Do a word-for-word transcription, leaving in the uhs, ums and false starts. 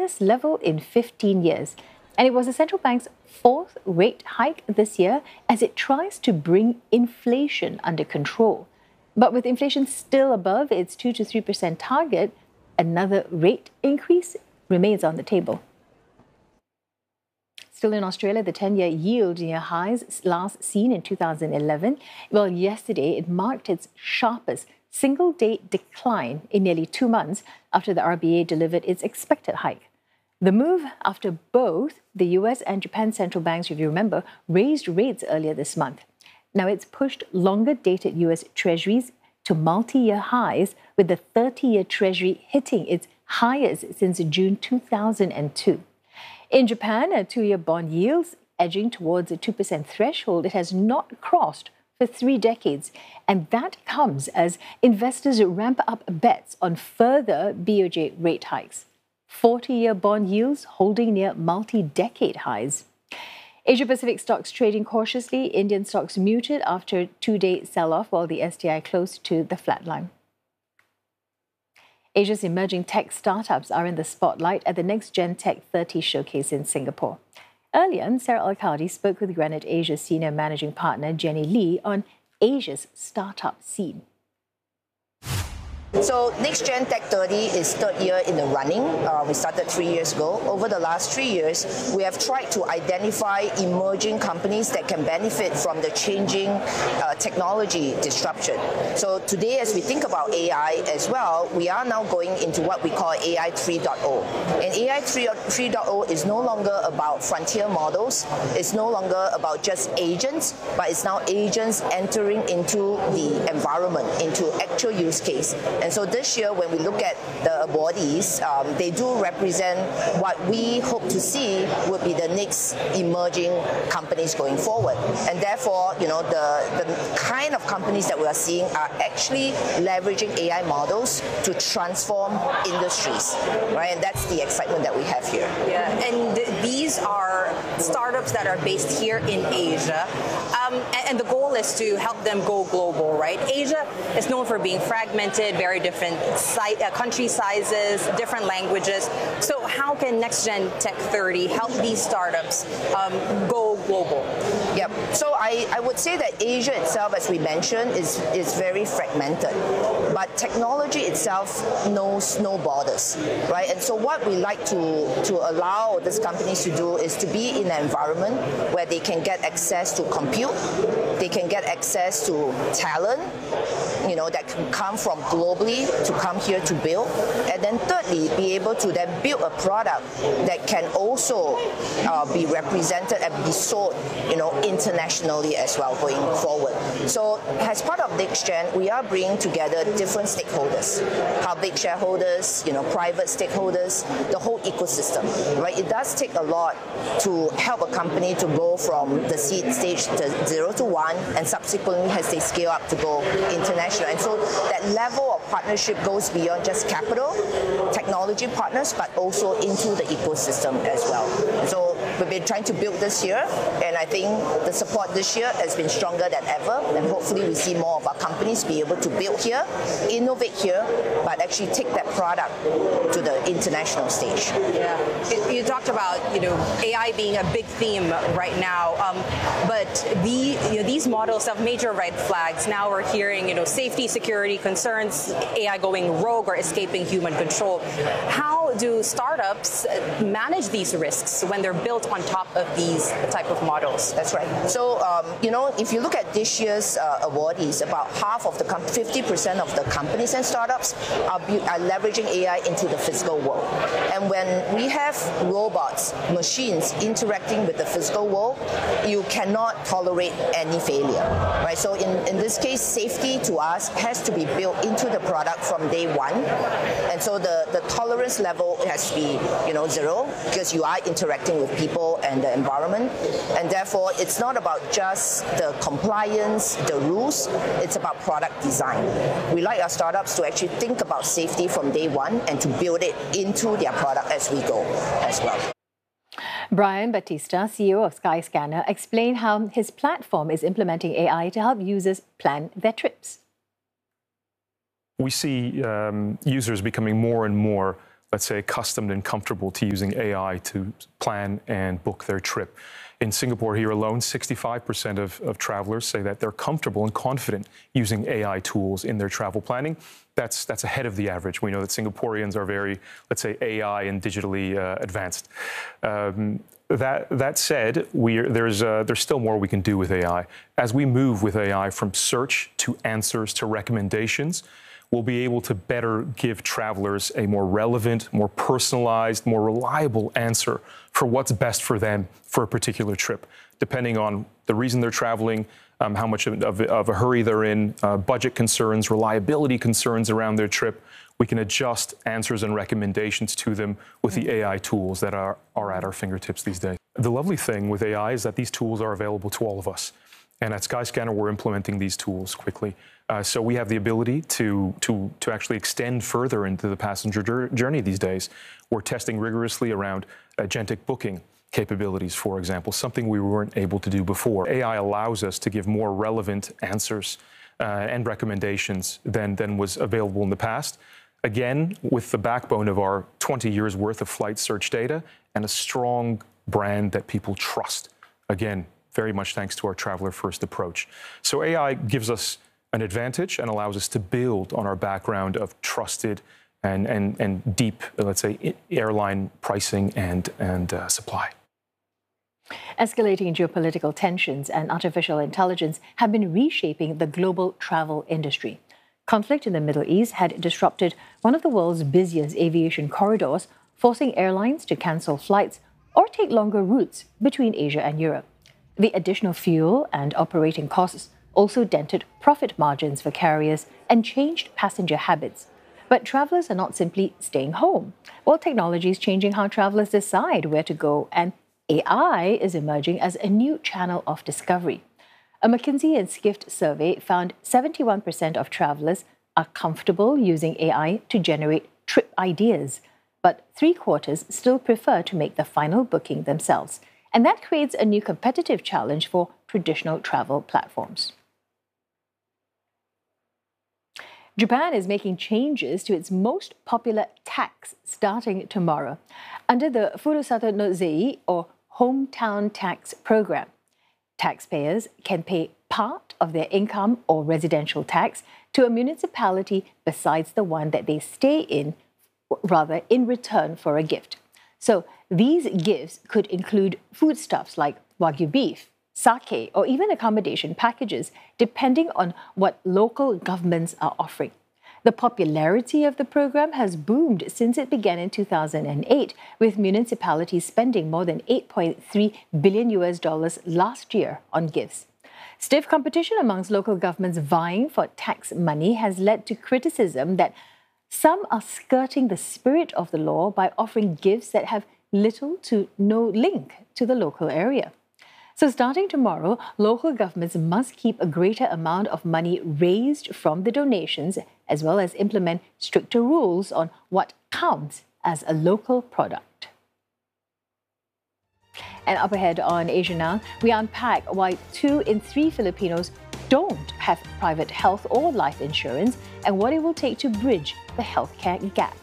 highest level in fifteen years. And it was the central bank's fourth rate hike this year as it tries to bring inflation under control. But with inflation still above its two to three percent target, another rate increase remains on the table. Still in Australia, the ten-year yield near highs last seen in two thousand eleven. Well, yesterday it marked its sharpest single-day decline in nearly two months after the R B A delivered its expected hike. The move after both the U S and Japan central banks, if you remember, raised rates earlier this month. Now it's pushed longer-dated U S Treasuries to multi-year highs, with the thirty-year Treasury hitting its highest since June two thousand two. In Japan, a two-year bond yields edging towards a two percent threshold it has not crossed for three decades. And that comes as investors ramp up bets on further B O J rate hikes. forty-year bond yields holding near multi-decade highs. Asia-Pacific stocks trading cautiously. Indian stocks muted after a two-day sell-off, while the S T I closed to the flatline. Asia's emerging tech startups are in the spotlight at the Next Gen Tech thirty showcase in Singapore. Earlier, Sarah Al-Khaldi spoke with Granite Asia Senior Managing Partner Jenny Lee on Asia's startup scene. So Next Gen Tech thirty is third year in the running. Uh, we started three years ago. Over the last three years, we have tried to identify emerging companies that can benefit from the changing uh, technology disruption. So today, as we think about A I as well, we are now going into what we call A I three point oh. And A I three point oh is no longer about frontier models. It's no longer about just agents, but it's now agents entering into the environment, into actual use case. And so this year, when we look at the awardees, um, they do represent what we hope to see would be the next emerging companies going forward. And therefore, you know, the, the kind of companies that we are seeing are actually leveraging A I models to transform industries, right? And that's the excitement that we have here. Yeah, and th these are startups that are based here in Asia. Um, and, and the goal is to help them go global, right? Asia is known for being fragmented, very different si uh, country sizes, different languages. So how can Next Gen Tech thirty help these startups um, go global? Yep. So I, I would say that Asia itself, as we mentioned, is, is very fragmented. But technology itself knows no borders, right? And so what we like to, to allow these companies to do is to be in an environment where they can get access to compute, they can get access to talent, you know, that can come from globally to come here to build. And then thirdly, be able to then build a product that can also uh, be represented and be sold, you know, internationally as well going forward. So as part of NextGen, we are bringing together different stakeholders, public shareholders, you know, private stakeholders, the whole ecosystem, right? It does take a lot to help a company to go from the seed stage to zero to one, and subsequently as they scale up to go international. And so that level of partnership goes beyond just capital, technology partners, but also into the ecosystem as well. So we've been trying to build this year, and I think the support this year has been stronger than ever, and hopefully we see more of our companies be able to build here, innovate here, but actually take that product to the international stage. Yeah, you talked about, you know, A I being a big theme right now, um, but the, you know, these models have major red flags. Now we're hearing, you know, safety, security concerns, A I going rogue or escaping human control. How do startups manage these risks when they're built on top of these type of models? That's right. So, um, you know, if you look at this year's uh, awardees, about half of the, fifty percent of the companies and startups are, are leveraging A I into the physical world. And when we have robots, machines interacting with the physical world, you cannot tolerate any failure, right? So in, in this case, safety to us has to be built into the product from day one. And so the, the tolerance level has to be, you know, zero, because you are interacting with people and the environment. And therefore, it's not about just the compliance, the rules, it's about product design. We like our startups to actually think about safety from day one and to build it into their product as we go as well. Brian Batista, C E O of Skyscanner, explained how his platform is implementing A I to help users plan their trips. We see um, users becoming more and more let's say, accustomed and comfortable to using A I to plan and book their trip. In Singapore here alone, sixty-five percent of, of travelers say that they're comfortable and confident using A I tools in their travel planning. That's, that's ahead of the average. We know that Singaporeans are very, let's say, A I and digitally uh, advanced. Um, that, that said, we're, there's, uh, there's still more we can do with A I. As we move with A I from search to answers to recommendations, we'll be able to better give travelers a more relevant, more personalized, more reliable answer for what's best for them for a particular trip, depending on the reason they're traveling, um, how much of, of, of a hurry they're in, uh, budget concerns, reliability concerns around their trip. We can adjust answers and recommendations to them with the A I tools that are, are at our fingertips these days. The lovely thing with A I is that these tools are available to all of us. And at Skyscanner, we're implementing these tools quickly. Uh, so we have the ability to, to, to actually extend further into the passenger journey these days. We're testing rigorously around agentic booking capabilities, for example, something we weren't able to do before. A I allows us to give more relevant answers uh, and recommendations than, than was available in the past. Again, with the backbone of our twenty years worth of flight search data and a strong brand that people trust. Again, very much thanks to our traveler-first approach. So A I gives us an advantage and allows us to build on our background of trusted and, and, and deep, let's say, airline pricing and, and uh, supply. Escalating geopolitical tensions and artificial intelligence have been reshaping the global travel industry. Conflict in the Middle East had disrupted one of the world's busiest aviation corridors, forcing airlines to cancel flights or take longer routes between Asia and Europe. The additional fuel and operating costs also dented profit margins for carriers and changed passenger habits. But travelers are not simply staying home. Well, technology is changing how travelers decide where to go, and A I is emerging as a new channel of discovery. A McKinsey and Skift survey found seventy-one percent of travelers are comfortable using A I to generate trip ideas, but three quarters still prefer to make the final booking themselves. And that creates a new competitive challenge for traditional travel platforms. Japan is making changes to its most popular tax starting tomorrow. Under the Furusato no Zei, or hometown tax program, taxpayers can pay part of their income or residential tax to a municipality besides the one that they stay in, rather in return for a gift. So these gifts could include foodstuffs like Wagyu beef, sake, or even accommodation packages, depending on what local governments are offering. The popularity of the program has boomed since it began in two thousand eight, with municipalities spending more than eight point three billion U S dollars last year on gifts. Stiff competition amongst local governments vying for tax money has led to criticism that some are skirting the spirit of the law by offering gifts that have little to no link to the local area. So starting tomorrow, local governments must keep a greater amount of money raised from the donations, as well as implement stricter rules on what counts as a local product. And up ahead on Asia Now, we unpack why two in three Filipinos don't have private health or life insurance and what it will take to bridge the healthcare gap.